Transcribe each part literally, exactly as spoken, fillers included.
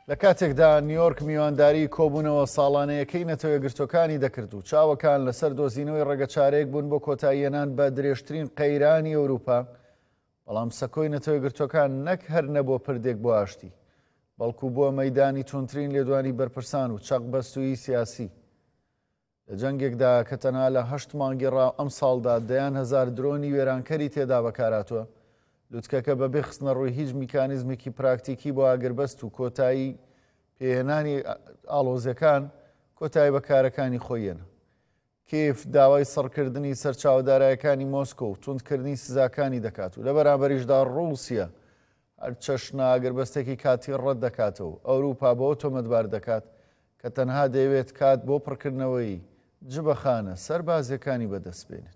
لە کاتێکدا نیویۆرک میوانداری کۆبوونەوە ساڵانەیەکەی نەتەوە گرتوەکانی دەکرد و چاوەکان لەسەر دۆزینەوەی ڕێگەچارەیەک بوون بۆ کۆتاییهێنان بە درێژترین قەیرانی ئەوروپا، بەڵام سەکۆی نەتەوە گرتوەکان نەک هەر نەبووە پردێک بۆ ئاشتی، بەڵکو بووە مەیدانی تونترین لێدوانی بەرپرسان و چەقبەستووی سیاسی. لە جەنگێکدا کە تەنها لە هەشت مانگی ڕاو ئەم ساڵدا دەیان هەزار درۆنی وێرانکەری تێدا بەکاراتوە، لوتکەکە بەبێ خستنە ڕووی هیچ میکانیزمێکی پراکتیکی بۆ ئاگربەست و کۆتایی پێهێنانی ئاڵۆزیەکان کۆتایی بەکارەکانی خۆیەنە. کیف داوای سەرکردنی سەرچاوەدارایەکانی مۆسکۆ و توندکردنی سزاکانی دەکات و لە بەرامبەریشدا ڕووسیا هەر چەشنە ئاگربەستێکی کاتی ڕەت دەکاتەوە. ئەوروپا بەوە تۆمەتبار دەکات کە تەنها دەیەوێت کات بۆ پڕکردنەوەی جبەخانە سەربازیەکانی بەدەست بێنێت.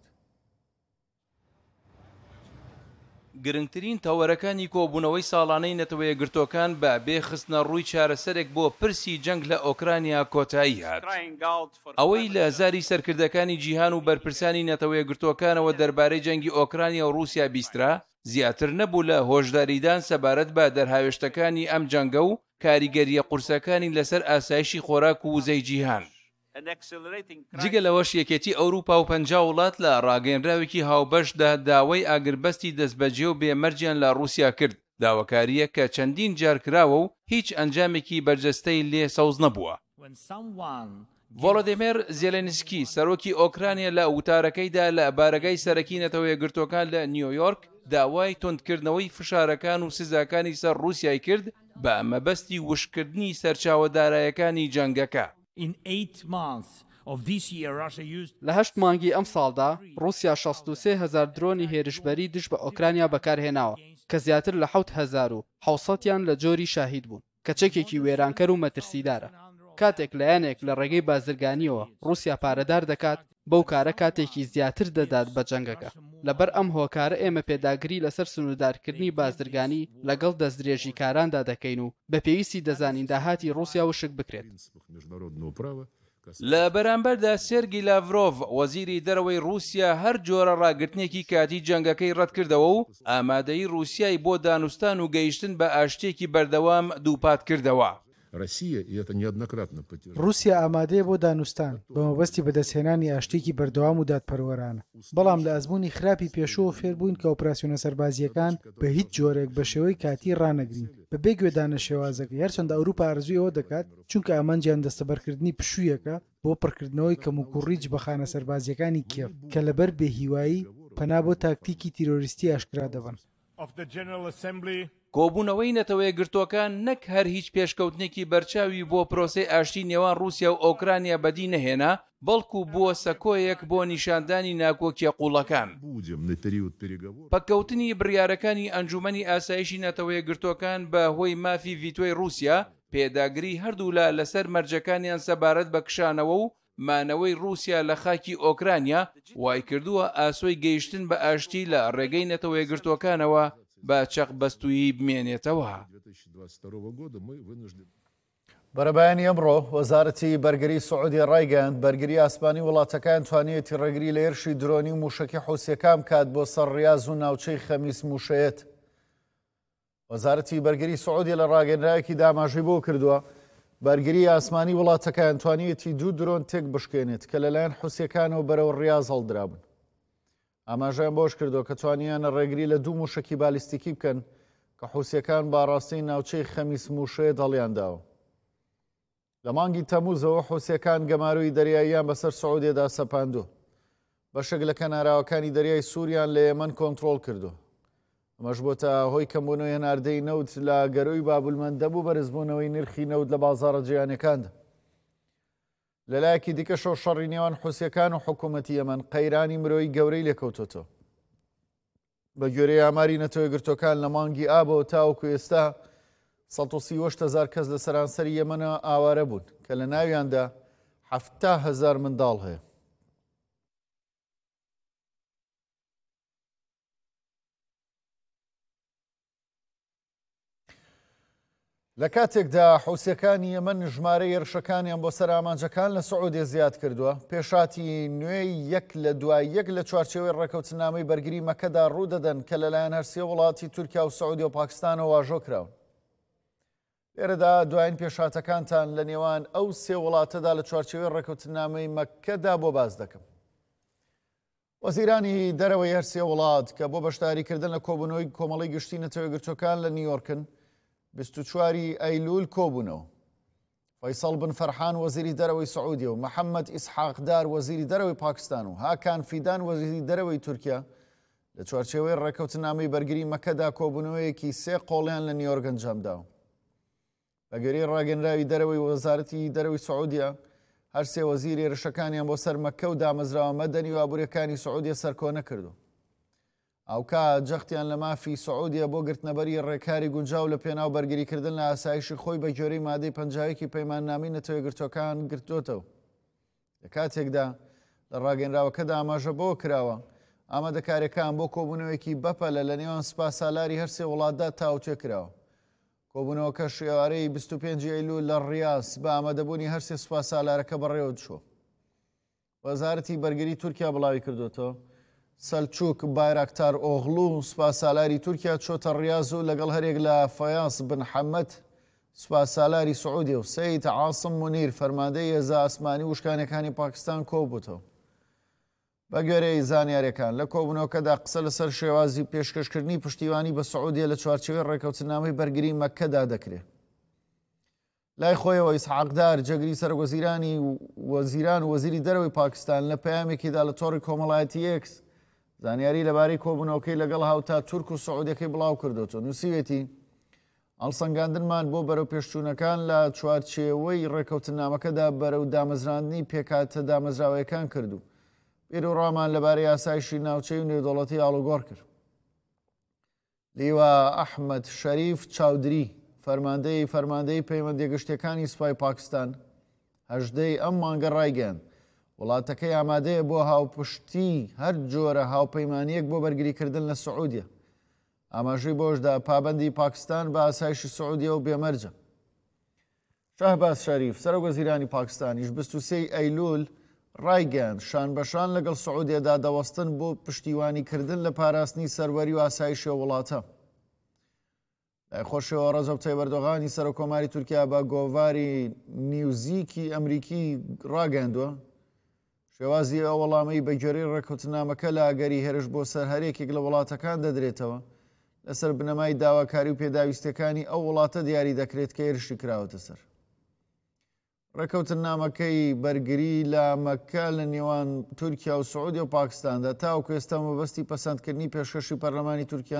گرنگترین تەوەرەکانی کۆبوونەوەی ساڵانەی نەتەوە گرتوەکان بە بێخستنە ڕووی چارەسەرێک بۆ پرسی جەنگ لە ئۆکرانیا کۆتایی هات. ئەوەی لە زاری سەرکردەکانی جیهان و بەرپرسانی نەتەوە گرتوەکانەوە دەربارەی جەنگی ئۆکرانیا و رووسیا بیسترا، زیاتر نەبوو لە هۆشداریدان سەبارەت بە دەرهاوێشتەکانی ئەم جەنگە و کاریگەریە قورسەکانی لەسەر ئاسایشی خۆراک و وزەی جیهان. جگە لەوەش یەکێتی ئەوروپا و پەنجا وڵات لە ڕاگەیەنراوێکی هاوبەشدا داوای ئاگربەستی دەستبەجێ و بێمەرجیان لە رووسیا کرد، داواکاریە کە چەندین جار کراوە و هیچ ئەنجامێکی بەرجەستەی لێ سەوز نەبووە. ڤۆلۆدیمیر زێلێنسکی سەرۆکی ئۆکرانیا لە وتارەکەیدا لە بارگای سەرەکی نەتەوە گرتوەکان لە نیویۆرک داوای تۆندکردنەوەی فشارەکان و سزاکانی سەر رووسیای کرد بە مەبەستی وشکردنی سەرچاوەدارایەکانی جەنگەکە. لە هەشت مانگی ئەم ساڵدا رووسیا شەست و سێ هەزار درۆنی هێرشبەری دش بە ئۆکرانیا بەکارهێناوە کە زیاتر لە حەوت هەزار و حەوسەدیان لە جۆری شاهید بوون کە چەکێکی وێرانکەر و مەترسیدارە. کاتێک لایەنێک لە ڕێگەی بازرگانیەوە رووسیا پارەدار دەکات، بەو کارە کاتێکی زیاتر دەدات بە جەنگەکە. لەبەر ئەم هۆکارە ئێمە پێداگری لەسەر سنوودارکردنی بازرگانی لەگەڵ دەستدرێژی کاراندا دەکەین و بە پێویستی دەزانین داهاتی رووسیا وشک بکرێت. لە بەرامبەردا سێرگی لاڤرۆڤ وەزیری دەرەوەی رووسیا هەر جۆرە ڕاگرتنێکی کاتی جەنگەکەی ڕەت کردەوە و ئامادەی رووسیای بۆ دانوستان و گەیشتن بە ئاشتێکی بەردەوام دووپات کردەوە. رووسیا ئامادەیە بۆ دانوستان بە مەبەستی بەدەستهێنانی ئاشتێکی بەردەوام و دادپەروەرانە، بەڵام لە ئەزمموی خراپی پێشەوە فێربووین کە ئۆپراسیۆنە سەربازیەکان بە هیچ جۆرێک بە شێوەی کاتی ڕانەگرین بە بێ گوێدانە شێوازەکە، هەرچەندە ئەوروپا ئەرزووی ئەوە دەکات چونکە ئامانجیان دەستەبەرکردنی پشوویەکە بۆ پڕکردنەوەی کەم و کوڕی جبەخانە سەربازیەکانی کێف کە لەبەر بێهیوایی پەنا بۆ تاکتیکی تیرۆریستی ئاشکرا دەبن. کۆبوونەوەی نەتەوەیە گرتوەکان نەک هەر هیچ پێشکەوتنێکی بەرچاوی بۆ پرۆسەی ئاشتی نێوان رووسیا و ئۆکرانیا بەدی نەهێنا، بەڵکو بووە سەکۆیەک بۆ نیشاندانی ناکۆکیە قوڵەکان. پەککەوتنی بڕیارەکانی ئەنجومەنی ئاسایشی نەتەوەیە گرتوەکان بە هۆی مافی ڤیتۆی رووسیا پێداگری هەردوو لە لەسەر مەرجەکانیان سەبارەت بە کشانەوە و مانەوەی رووسیا لە خاکی ئۆکرانیا وای کردووە ئاسۆی گەیشتن بە ئاشتی لە ڕێگەی نەتەوەیە گرتوەکانەوە بە چەقبەستووی بمێنێتەوە. بەرەبایانی ئەمڕۆ وەزارەتی بەرگری سعودی ڕایگەیاند بەرگری ئاسمانی وڵاتەکان توانێتی ڕێگری لە هێرشی درۆنی و موشەکی حوسیەکان بکات بۆ سەر ڕیاض و ناوچەی خەمیس موشەیەت. وەزارەتی بەرگری سعودی لە ڕاگەنرایەکی داماژەی بۆ کردووە بەرگری ئاسمانی وڵاتەکان توانیەتی دوو درۆن تێک بشکێنێت کە لەلایەن حوسیەکانەوە بەرەو ڕیاض هەڵدرابن. ئاماژەیان بۆش کردو کە توانیانە ڕێگری لە دوو موشکی بالیستیکی بکەن کە حوسیەکان باڕاستی ناوچەی خەمیس موشەیەت هەڵیانداوە. لە مانگی تەمووزەوە حوسیەکان گەماروی دەریاییان بەسەر سعودێدا سەپاندووە. بەشێک لە کەناراوەکانی دەریای سووریان لە یەمەن کۆنتڕۆڵ کردو. ئەمەش بۆتە هۆی کەمبوونەوەی هێناردەی نەوت لە گەرۆی بابولمەندە بوو بەرزبوونەوەی نرخی نەوت لە بازاڕە جیهانیەکاندا. لەلایەکی دیکەشەوە شەڕی نێوان حوسیەکان و حکوومەتی یەمەن قەیرانی مرۆیی گەورەی لێکەوتۆتەوە. بە گوێرەی ئاماری نەتەوەی گرتوەکان لە مانگی ئابەوە تاوەکو ئێستا سەد و سی و هەشت هەزار کەس لە سەرانسەری یەمەنە ئاوارە بوون کە لە ناویاندا هەفتا هەزار منداڵ هەیە. لە کاتێکدا حوسیەکانی یەمەن ژمارەی هێرشەکانیان بۆ سەر ئامانجەکان لە سعودێ زیاد کردووە، پێشاتی نوێی یەک لە دوای یەک لە چوارچێوەی ڕێکەوتنامەی بەرگری مەکەدا ڕوودەدەن کە لەلایەن هەر سێ وڵاتی تورکیا و سعودی و پاکستانەوە واژۆ کراون. لێرەدا دوایین پێشاتەکانتان لە نێوان ئەو سێ وڵاتەدا لە چوارچێوەی ڕێکەوتنامەی مەککەدا بۆ باز دەکەم. وەزیرانی دەرەوەی هەر سێ وڵات کە بۆ بەشداریکردن لە کۆبوونەوەی کۆمەڵی گشتی نەتەوەی گرتوەکان لە نیویۆرکن بیست و چواری ئەیلول کۆبوونەوە. فەیسەڵ بن فەرحان وەزیری دەرەوەی سعودیە و محەممەد ئیسحاقدار وەزیری دەرەوەی پاکستان و هاکان فیدان وەزیری دەرەوەی تورکیا لە چوارچێوەی ڕێکەوتنامەی بەرگری مەکەدا کۆبوونەوەیەکی سێ قۆڵیان لە نیویۆرک ئەنجامداوە. بەگەری ڕاگەنراوی دەرەوەی وەزارەتی دەرەوەی سعودیە هەر سێ وەزیری هێرشەکانیان بۆ سەر مەککە و دامەزراوە مەدەنی و ئابوووریەکانی سعودیە سەرکۆنە کردو. ئەوکا جەختیان لە مافی سعودیە بۆ گرتنەبەری ڕێکاری گونجاو لە پێناو بەرگریکردن لە ئاسایشی خۆی بە گوێرەی مادەی پەنجاوێکی پەیماننامەی نەتەوەی گرتوەکان گرتوۆتەوە. لە کاتێکدا لە ڕاگەنراوەکەدا ئاماژە بۆ کراوە ئامادەکاریەکان بۆ کۆبوونەوەیەکی بەپەلە لە نێوان سوپا سالاری هەر سێ وڵاتدا تاوتێ کراوە. کۆبوونەوەکە شێوارەی بیست و پێنج ئەیلول لە ڕیاس بە ئامادەبوونی هەر سێ سوپا سالارەکە بەڕێوە چووە. وەزارەتی بەرگری تورکیا بڵاوی کردوێتەوە سەلچوک بایراکتار ئۆغڵو سوپا سالاری تورکیا چۆتە ڕیاز و لەگەڵ هەرێک لە فەیاس بن حەمەد سوپا سالاری سعودی و سەید عاسم مونیر فەرماندەی هێزە ئاسمانی وشکانەکانی پاکستان کۆبووتەوە. بە گوێرەی زانیاریەکان لە کۆبوونەوەکەدا قسە لەسەر شێوازی پێشکەشکردنی پشتیوانی بە سعودیە لە چوارچێوەی ڕێکەوتنامەی بەرگری مەککەدا دەکرێت. لای خۆیەوە ئیسحاقدار جەگری سەرۆکوەزیرانی وەزیران و وەزیری دەرەوەی پاکستان لە پەیامێکیدا لە تۆڕی کۆمەڵایەتی ئێکس زانیاری لەبارەی کۆبوونەوەکەی لەگەڵ هاوتا تورک و سعودیەکەی بڵاو کردوتەوە. نووسیوێتی هەڵسەنگاندنمان بۆ بەرەو پێشچوونەکان لە چوارچێوەی ڕێکەوتنامەکەدا بەرەو دامەزراندنی پێکاتە دامەزراوەیەکان کردو. پێرۆڕامان لەبارەی ئاسایشی ناوچەی و نێودەوڵەتی ئاڵوگۆڕ کرد. لیوا ئەحمەد شەریف چاودری فەرماندەی فەرماندەی پەیوەندیە گشتیەکانی سوپای پاکستان هەژدەی ئەم مانگە ڕایگەیاند وڵاتەکەی ئامادەیە بۆ هاوپشتی هەر جۆرە هاوپەیمانیەک بۆ بەرگریکردن لە سعودیە. ئاماژەی بۆشدا پابەندی پاکستان بە ئاسایشی سعودیە و بێمەرجە. شەهباز شەریف سەرۆکوەزیرانی پاکستانیش بیست و سێی ئەیلول ڕایگەیاند شان بەشان لەگەڵ سعودیەدا دەوەستن بۆ پشتیوانیکردن لە پاراستنی سەروەری و ئاسایشی وڵاتە. لای خۆشەوە ڕەجەب تایب ئەردۆغانی سەرۆکۆماری تورکیا بە گۆڤاری نیوزیکی ئەمریکی ڕاگەاندووە شێوازی ئەو وەڵامەی بە گوێرەی ڕێکەوتنامەکە لە ئاگەری هێرش بۆ سەر هەرێکێک لە وڵاتەکان دەدرێتەوە لەسەر بنەمای داواکاری و پێداویستەکانی ئەو وڵاتە دیاری دەکرێت کە هێرشی کراوەتە سەر. ڕێکەوتنامەکەی بەرگری لە مەککە لە نێوان تورکیا و سعودی و پاکستاندا تاوەکو ئێستا مەبەستی پەسەندکردنی پێشکەشی پەرلەمانی تورکیا